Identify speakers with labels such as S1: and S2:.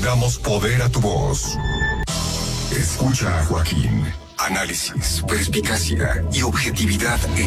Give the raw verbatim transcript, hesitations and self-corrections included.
S1: Damos poder a tu voz. Escucha a Joaquín. Análisis, perspicacia y objetividad en